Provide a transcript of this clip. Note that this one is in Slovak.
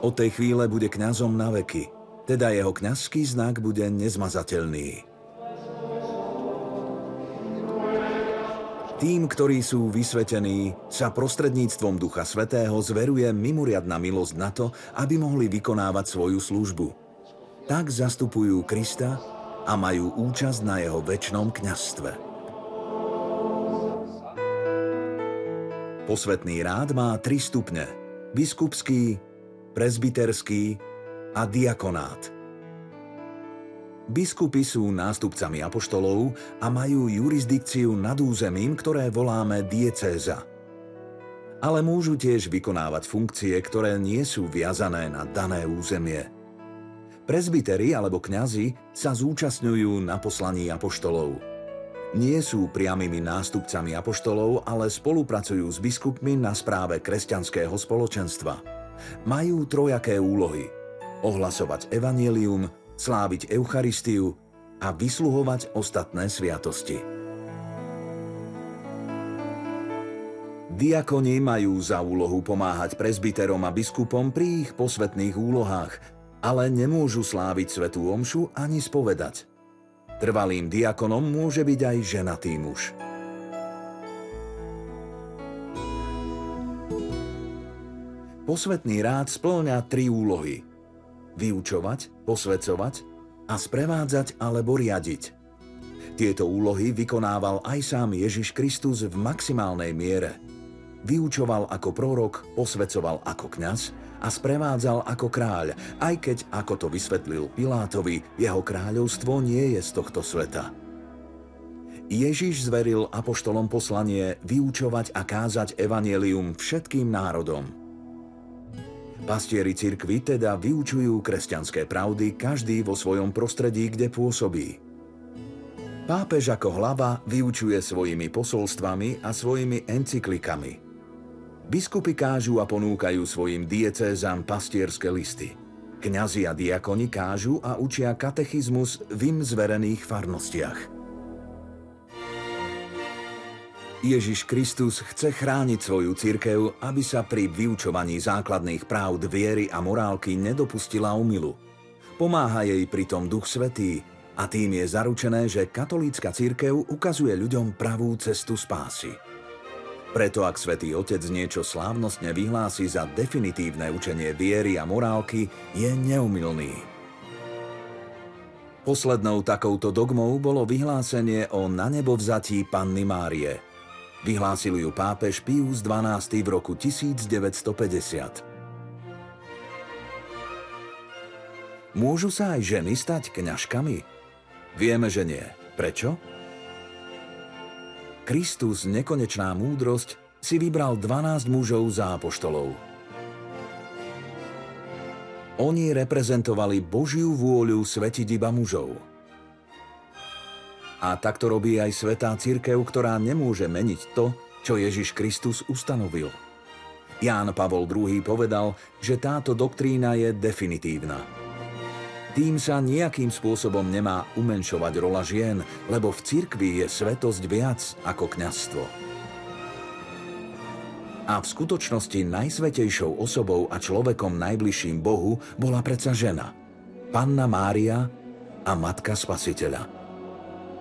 Od tej chvíle bude kňazom na veky, teda jeho kňazský znak bude nezmazateľný. Tým, ktorí sú vysvetení, sa prostredníctvom Ducha Svätého zveruje mimoriadna milosť na to, aby mohli vykonávať svoju službu. Tak zastupujú Krista a majú účasť na jeho večnom kňazstve. Posvätný rád má 3 stupne: biskupský, presbyterský a diakonát. Biskupy sú nástupcami apoštolov a majú jurisdikciu nad územím, ktoré voláme diecéza. Ale môžu tiež vykonávať funkcie, ktoré nie sú viazané na dané územie. Presbyteri alebo kňazi sa zúčastňujú na poslaní apoštolov. Nie sú priamymi nástupcami apoštolov, ale spolupracujú s biskupmi na správe kresťanského spoločenstva. Majú trojaké úlohy: ohlasovať evanjelium, sláviť Eucharistiu a vysluhovať ostatné sviatosti. Diakoni majú za úlohu pomáhať presbyterom a biskupom pri ich posvätných úlohách, ale nemôžu sláviť svätú omšu ani spovedať. Trvalým diakonom môže byť aj ženatý muž. Posvätný rád spĺňa 3 úlohy: vyučovať, posväcovať a sprevádzať alebo riadiť. Tieto úlohy vykonával aj sám Ježiš Kristus v maximálnej miere. Vyučoval ako prorok, posväcoval ako kňaz a sprevádzal ako kráľ, aj keď, ako to vysvetlil Pilátovi, jeho kráľovstvo nie je z tohto sveta. Ježiš zveril apoštolom poslanie vyučovať a kázať evanjelium všetkým národom. Pastieri cirkvi teda vyučujú kresťanské pravdy každý vo svojom prostredí, kde pôsobí. Pápež ako hlava vyučuje svojimi posolstvami a svojimi encyklikami. Biskupy kážu a ponúkajú svojim diecézam pastierské listy. Kňazi a diakoni kážu a učia katechizmus v im zverených farnostiach. Ježiš Kristus chce chrániť svoju cirkev, aby sa pri vyučovaní základných práv viery a morálky nedopustila omylu. Pomáha jej pritom Duch Svätý a tým je zaručené, že katolícka cirkev ukazuje ľuďom pravú cestu spásy. Preto ak Svätý Otec niečo slávnostne vyhlási za definitívne učenie viery a morálky, je neomylný. Poslednou takouto dogmou bolo vyhlásenie o nanebovzatí Panny Márie. Vyhlásil ju pápež Pius XII v roku 1950. Môžu sa aj ženy stať kňažkami? Vieme, že nie. Prečo? Kristus, nekonečná múdrosť, si vybral 12 mužov za apoštolov. Oni reprezentovali Božiu vôľu svetiť iba mužov. A takto robí aj svätá cirkev, ktorá nemôže meniť to, čo Ježiš Kristus ustanovil. Ján Pavol II povedal, že táto doktrína je definitívna. Tým sa nejakým spôsobom nemá umenšovať rola žien, lebo v cirkvi je svätosť viac ako kňazstvo. A v skutočnosti najsvätejšou osobou a človekom najbližším Bohu bola predsa žena, Panna Mária a Matka Spasiteľa.